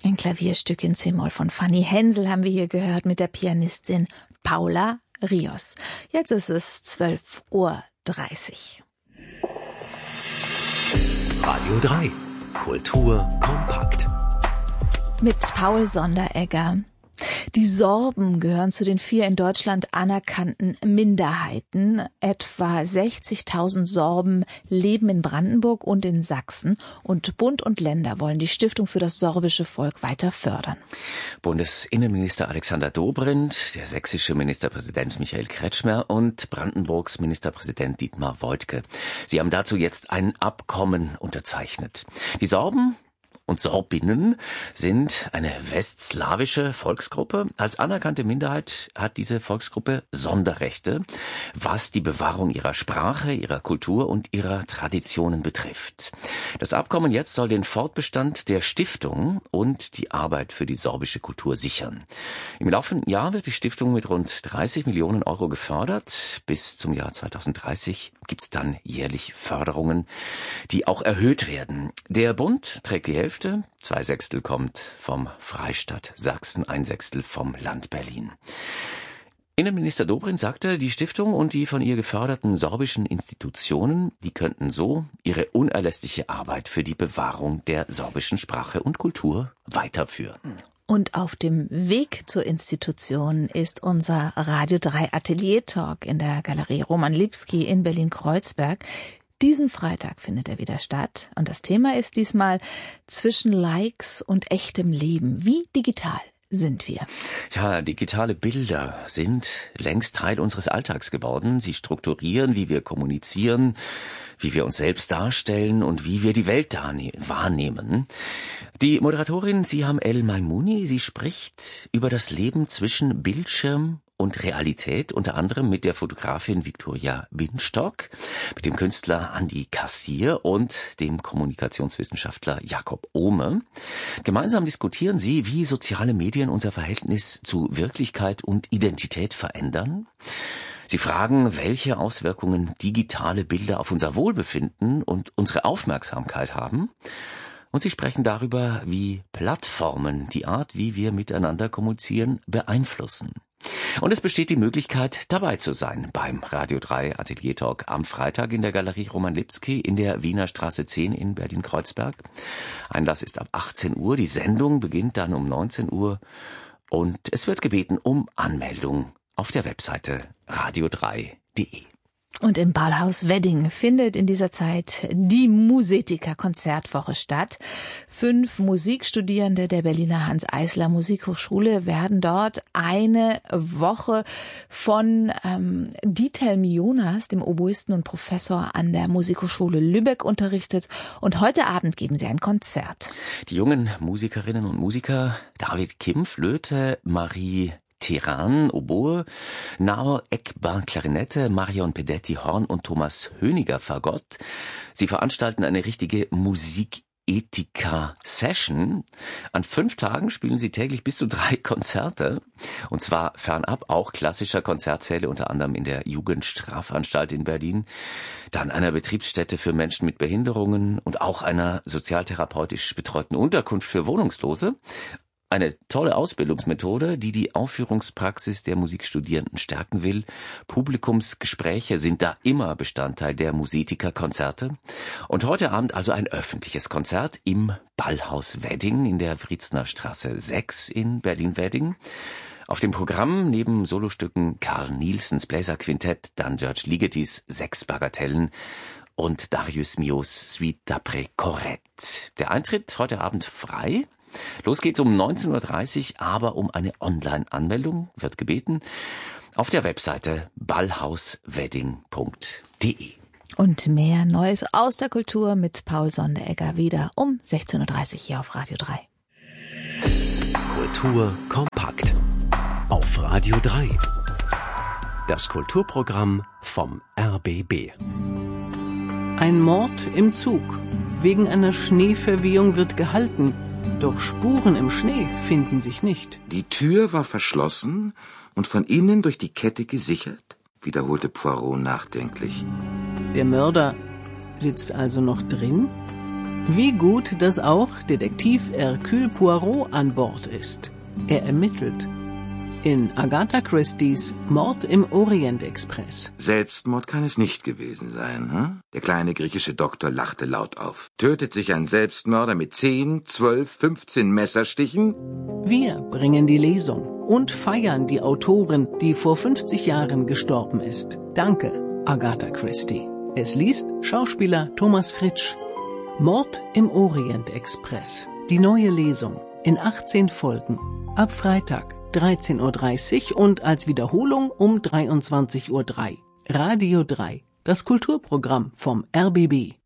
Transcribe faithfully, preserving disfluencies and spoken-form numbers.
Ein Klavierstück in C-Moll von Fanny Hensel haben wir hier gehört mit der Pianistin Paula Rios. Jetzt ist es zwölf Uhr dreißig. Radio drei. Kultur kompakt. Mit Paul Sonderegger. Die Sorben gehören zu den vier in Deutschland anerkannten Minderheiten. Etwa sechzigtausend Sorben leben in Brandenburg und in Sachsen. Und Bund und Länder wollen die Stiftung für das sorbische Volk weiter fördern. Bundesinnenminister Alexander Dobrindt, der sächsische Ministerpräsident Michael Kretschmer und Brandenburgs Ministerpräsident Dietmar Woidke. Sie haben dazu jetzt ein Abkommen unterzeichnet. Die Sorben und Sorbinnen sind eine westslawische Volksgruppe. Als anerkannte Minderheit hat diese Volksgruppe Sonderrechte, was die Bewahrung ihrer Sprache, ihrer Kultur und ihrer Traditionen betrifft. Das Abkommen jetzt soll den Fortbestand der Stiftung und die Arbeit für die sorbische Kultur sichern. Im laufenden Jahr wird die Stiftung mit rund dreißig Millionen Euro gefördert. Bis zum Jahr zweitausenddreißig gibt es dann jährlich Förderungen, die auch erhöht werden. Der Bund trägt die Hälfte. Zwei Sechstel kommt vom Freistaat Sachsen, ein Sechstel vom Land Berlin. Innenminister Dobrindt sagte, die Stiftung und die von ihr geförderten sorbischen Institutionen, die könnten so ihre unerlässliche Arbeit für die Bewahrung der sorbischen Sprache und Kultur weiterführen. Und auf dem Weg zur Institution ist unser Radio drei Atelier Talk in der Galerie Roman Lipski in Berlin-Kreuzberg. Diesen Freitag findet er wieder statt und das Thema ist diesmal zwischen Likes und echtem Leben. Wie digital sind wir? Ja, digitale Bilder sind längst Teil unseres Alltags geworden. Sie strukturieren, wie wir kommunizieren, wie wir uns selbst darstellen und wie wir die Welt wahrnehmen. Die Moderatorin Siham El-Maimouni, sie spricht über das Leben zwischen Bildschirm und Realität, unter anderem mit der Fotografin Viktoria Binstock, mit dem Künstler Andi Kassier und dem Kommunikationswissenschaftler Jakob Ohme. Gemeinsam diskutieren sie, wie soziale Medien unser Verhältnis zu Wirklichkeit und Identität verändern. Sie fragen, welche Auswirkungen digitale Bilder auf unser Wohlbefinden und unsere Aufmerksamkeit haben. Und sie sprechen darüber, wie Plattformen die Art, wie wir miteinander kommunizieren, beeinflussen. Und es besteht die Möglichkeit, dabei zu sein beim Radio drei Atelier Talk am Freitag in der Galerie Roman Lipski in der Wiener Straße zehn in Berlin-Kreuzberg. Einlass ist ab achtzehn Uhr, die Sendung beginnt dann um neunzehn Uhr und es wird gebeten um Anmeldung auf der Webseite radio drei punkt de. Und im Ballhaus Wedding findet in dieser Zeit die Musetica-Konzertwoche statt. Fünf Musikstudierende der Berliner Hanns-Eisler Musikhochschule werden dort eine Woche von ähm, Diethelm Jonas, dem Oboisten und Professor an der Musikhochschule Lübeck, unterrichtet. Und heute Abend geben sie ein Konzert. Die jungen Musikerinnen und Musiker David Kim, Flöte, Marie Teran, Oboe, Nao Ekbar, Klarinette, Marion Pedetti, Horn und Thomas Höniger, Fagott. Sie veranstalten eine richtige Musikethika-Session. An fünf Tagen spielen sie täglich bis zu drei Konzerte. Und zwar fernab auch klassischer Konzertsäle, unter anderem in der Jugendstrafanstalt in Berlin, dann einer Betriebsstätte für Menschen mit Behinderungen und auch einer sozialtherapeutisch betreuten Unterkunft für Wohnungslose. Eine tolle Ausbildungsmethode, die die Aufführungspraxis der Musikstudierenden stärken will. Publikumsgespräche sind da immer Bestandteil der Musetica-Konzerte. Und heute Abend also ein öffentliches Konzert im Ballhaus Wedding in der Wrietzner Straße sechs in Berlin-Wedding. Auf dem Programm neben Solostücken Carl Nielsens Bläserquintett, dann George Ligetis Sechs Bagatellen und Darius Mios Suite d'après Corrette. Der Eintritt heute Abend frei. Los geht's um neunzehn Uhr dreißig, aber um eine Online-Anmeldung wird gebeten auf der Webseite ballhauswedding punkt de. Und mehr Neues aus der Kultur mit Paul Sonderegger wieder um sechzehn Uhr dreißig hier auf Radio drei. Kultur kompakt auf Radio drei. Das Kulturprogramm vom R B B. Ein Mord im Zug. Wegen einer Schneeverwehung wird gehalten. Doch Spuren im Schnee finden sich nicht. Die Tür war verschlossen und von innen durch die Kette gesichert, wiederholte Poirot nachdenklich. Der Mörder sitzt also noch drin? Wie gut, dass auch Detektiv Hercule Poirot an Bord ist. Er ermittelt. In Agatha Christies Mord im Orient-Express. Selbstmord kann es nicht gewesen sein, hm? Der kleine griechische Doktor lachte laut auf. Tötet sich ein Selbstmörder mit zehn, zwölf, fünfzehn Messerstichen? Wir bringen die Lesung und feiern die Autorin, die vor fünfzig Jahren gestorben ist. Danke, Agatha Christie. Es liest Schauspieler Thomas Fritsch. Mord im Orient-Express. Die neue Lesung in achtzehn Folgen. Ab Freitag dreizehn Uhr dreißig und als Wiederholung um dreiundzwanzig Uhr drei. Radio drei, das Kulturprogramm vom R B B.